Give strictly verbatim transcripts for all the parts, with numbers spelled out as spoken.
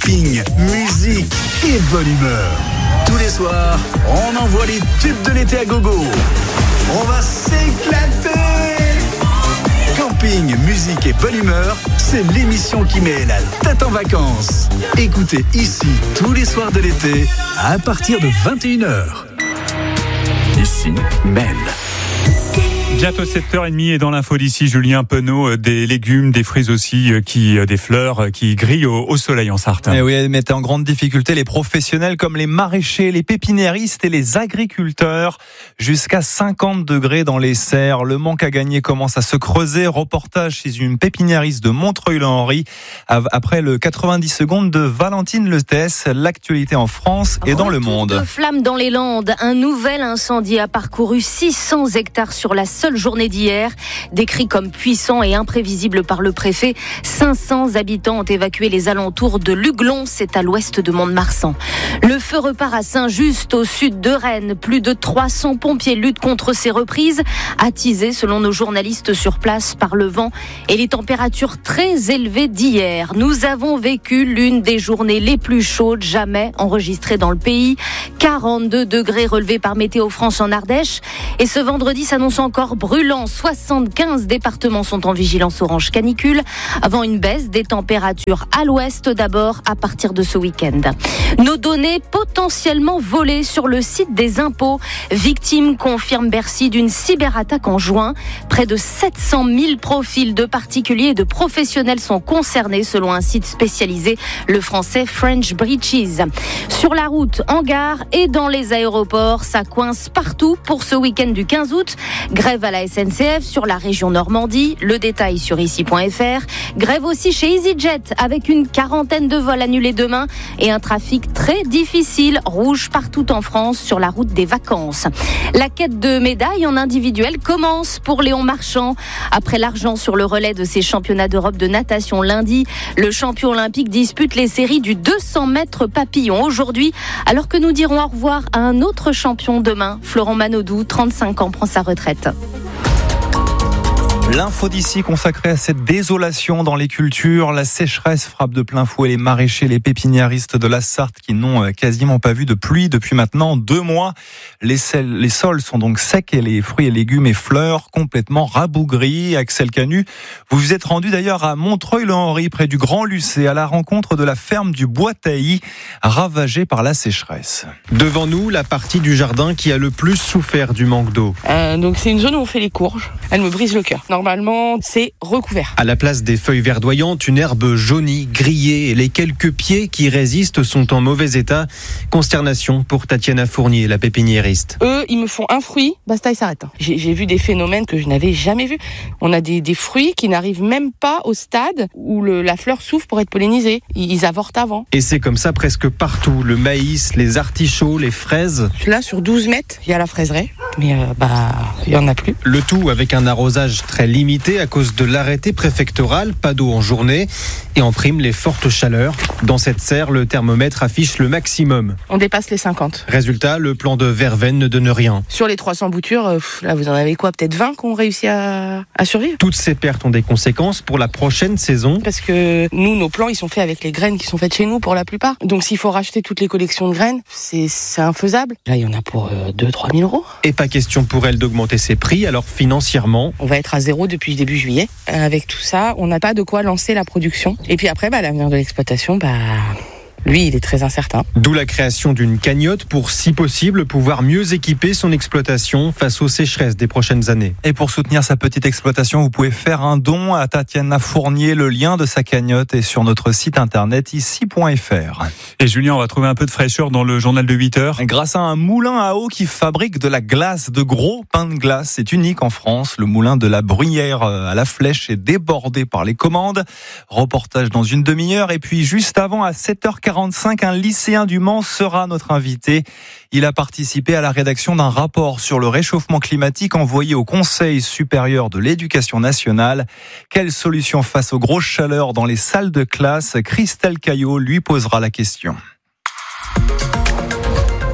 camping, musique et bonne humeur. Tous les soirs, on envoie les tubes de l'été à gogo. On va s'éclater. Camping, musique et bonne humeur, c'est l'émission qui met la tête en vacances. Écoutez ici tous les soirs de l'été à partir de vingt et une heures. Ici, Mel. Bientôt sept heures trente et dans l'info d'ici, Julien Penaud, des légumes, des fruits aussi, qui, des fleurs qui grillent au, au soleil en Sarthe. Et oui, elles mettent en grande difficulté les professionnels comme les maraîchers, les pépiniéristes et les agriculteurs. Jusqu'à cinquante degrés dans les serres. Le manque à gagner commence à se creuser. Reportage chez une pépiniériste de Montreuil-le-Henri. Après le quatre-vingt-dix secondes de Valentine Letès, l'actualité en France et dans le monde. De flammes dans les Landes. Un nouvel incendie a parcouru six cents hectares sur la seule journée d'hier, décrit comme puissant et imprévisible par le préfet. cinq cents habitants ont évacué les alentours de Luglon, c'est à l'ouest de Mont-de-Marsan. Le feu repart à Saint-Just, au sud de Rennes. Plus de trois cents pompiers luttent contre ces reprises, attisées selon nos journalistes sur place par le vent et les températures très élevées d'hier. Nous avons vécu l'une des journées les plus chaudes jamais enregistrées dans le pays. quarante-deux degrés relevés par Météo France en Ardèche. Et ce vendredi s'annonce encore brûlant. soixante-quinze départements sont en vigilance orange canicule, avant une baisse des températures à l'ouest d'abord à partir de ce week-end. Nos données potentiellement volées sur le site des impôts. Victime, confirme Bercy, d'une cyberattaque en juin. Près de sept cent mille profils de particuliers et de professionnels sont concernés selon un site spécialisé, le français French Breaches. Sur la route, en gare et dans les aéroports, ça coince partout pour ce week-end du quinze août. Grève à la S N C F sur la région Normandie. Le détail sur ici point f r. Grève aussi chez EasyJet avec une quarantaine de vols annulés demain et un trafic très difficile, rouge partout en France sur la route des vacances. La quête de médailles en individuel commence pour Léon Marchand. Après l'argent sur le relais de ses championnats d'Europe de natation lundi, le champion olympique dispute les séries du deux cents mètres papillon aujourd'hui, alors que nous dirons au revoir à un autre champion demain. Florent Manodou, trente-cinq ans, prend sa retraite. L'info d'ici consacrée à cette désolation dans les cultures. La sécheresse frappe de plein fouet les maraîchers, les pépiniéristes de la Sarthe qui n'ont quasiment pas vu de pluie depuis maintenant deux mois. Les, sels, les sols sont donc secs et les fruits et légumes et fleurs complètement rabougris. Axel Canu, vous vous êtes rendu d'ailleurs à Montreuil-le-Henri, près du Grand Lucé, à la rencontre de la ferme du Bois Taillis, ravagée par la sécheresse. Devant nous, la partie du jardin qui a le plus souffert du manque d'eau. Euh, donc c'est une zone où on fait les courges. Elle me brise le cœur. Normalement, c'est recouvert. À la place des feuilles verdoyantes, une herbe jaunie, grillée et les quelques pieds qui résistent sont en mauvais état. Consternation pour Tatiana Fournier, la pépiniériste. Eux, ils me font un fruit, basta, ils s'arrêtent. J'ai, j'ai vu des phénomènes que je n'avais jamais vus. On a des, des fruits qui n'arrivent même pas au stade où le, la fleur s'ouvre pour être pollinisée. Ils, ils avortent avant. Et c'est comme ça presque partout. Le maïs, les artichauts, les fraises. Là, sur douze mètres, il y a la fraiseraie. Mais euh, bah, il n'y en a plus. Le tout avec un arrosage très limité à cause de l'arrêté préfectoral, pas d'eau en journée, et en prime les fortes chaleurs. Dans cette serre, le thermomètre affiche le maximum. On dépasse les cinquante. Résultat, le plan de verveine ne donne rien. Sur les trois cents boutures, euh, là vous en avez quoi, peut-être vingt qui ont réussi à, à survivre. Toutes ces pertes ont des conséquences pour la prochaine saison. Parce que nous, nos plants, ils sont faits avec les graines qui sont faites chez nous pour la plupart. Donc s'il faut racheter toutes les collections de graines, c'est, c'est infaisable. Là, il y en a pour euh, deux à trois mille euros. Et pas question pour elle d'augmenter ses prix, alors financièrement... On va être à zéro depuis début juillet. Avec tout ça, on n'a pas de quoi lancer la production. Et puis après, bah, l'avenir de l'exploitation, bah... lui, il est très incertain. D'où la création d'une cagnotte pour, si possible, pouvoir mieux équiper son exploitation face aux sécheresses des prochaines années. Et pour soutenir sa petite exploitation, vous pouvez faire un don à Tatiana Fournier. Le lien de sa cagnotte est sur notre site internet ici point f r. Et Julien, on va trouver un peu de fraîcheur dans le journal de huit heures. Grâce à un moulin à eau qui fabrique de la glace, de gros pains de glace. C'est unique en France. Le moulin de la Bruyère à la Flèche est débordé par les commandes. Reportage dans une demi-heure. Et puis juste avant, à sept heures quarante-cinq, un lycéen du Mans sera notre invité. Il a participé à la rédaction d'un rapport sur le réchauffement climatique envoyé au Conseil supérieur de l'éducation nationale. Quelle solution face aux grosses chaleurs dans les salles de classe ? Christelle Caillot lui posera la question.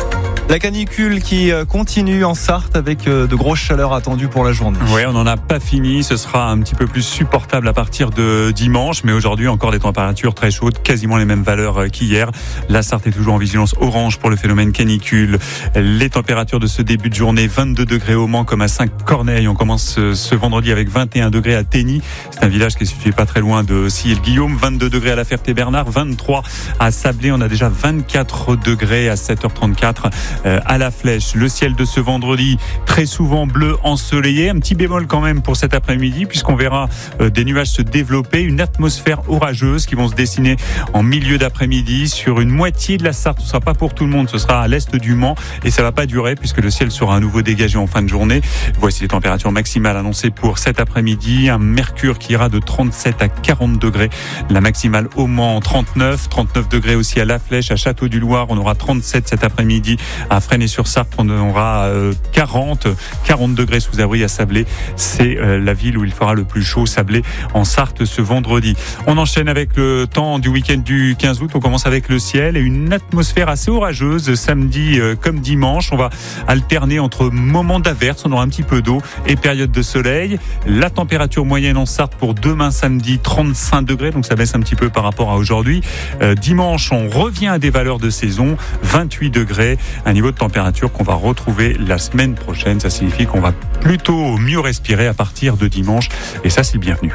La canicule qui continue en Sarthe avec de grosses chaleurs attendues pour la journée. Oui, on n'en a pas fini. Ce sera un petit peu plus supportable à partir de dimanche. Mais aujourd'hui, encore des températures très chaudes, quasiment les mêmes valeurs qu'hier. La Sarthe est toujours en vigilance orange pour le phénomène canicule. Les températures de ce début de journée, vingt-deux degrés au Mans comme à Saint-Corneille. On commence ce vendredi avec vingt et un degrés à Tény. C'est un village qui est situé pas très loin de Sille-Guillaume. vingt-deux degrés à La Ferté-Bernard, vingt-trois à Sablé. On a déjà vingt-quatre degrés à sept heures trente-quatre à La Flèche. Le ciel de ce vendredi, très souvent bleu ensoleillé. Un petit bémol quand même pour cet après-midi, puisqu'on verra des nuages se développer, une atmosphère orageuse qui vont se dessiner en milieu d'après-midi sur une moitié de la Sarthe. Ce sera pas pour tout le monde, ce sera à l'est du Mans et ça va pas durer puisque le ciel sera à nouveau dégagé en fin de journée. Voici les températures maximales annoncées pour cet après-midi. Un mercure qui ira de trente-sept à quarante degrés. La maximale au Mans, trente-neuf. trente-neuf degrés aussi à La Flèche, à Château-du-Loir. On aura trente-sept cet après-midi. À Fresnes-sur-Sarthe, on aura quarante. quarante degrés sous abri à Sablé. C'est la ville où il fera le plus chaud, Sablé, en Sarthe ce vendredi. On enchaîne avec le temps du week-end du quinze août. On commence avec le ciel et une atmosphère assez orageuse samedi comme dimanche. On va alterner entre moments d'averse, on aura un petit peu d'eau et période de soleil. La température moyenne en Sarthe pour demain samedi, trente-cinq degrés, donc ça baisse un petit peu par rapport à aujourd'hui. Euh, dimanche, on revient à des valeurs de saison, vingt-huit degrés, un niveau de température qu'on va retrouver la semaine prochaine. Ça signifie qu'on va plutôt mieux respirer à partir de dimanche et ça, c'est le bienvenu.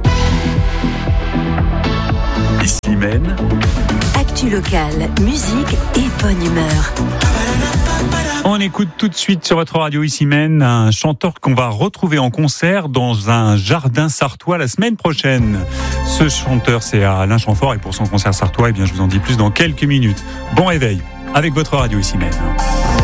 Ici Maine. Actu locale, musique et bonne humeur. On écoute tout de suite sur votre radio ici Maine un chanteur qu'on va retrouver en concert dans un jardin sartois la semaine prochaine. Ce chanteur, c'est Alain Chamfort et pour son concert sartois, eh bien, je vous en dis plus dans quelques minutes. Bon réveil avec votre radio ici Maine.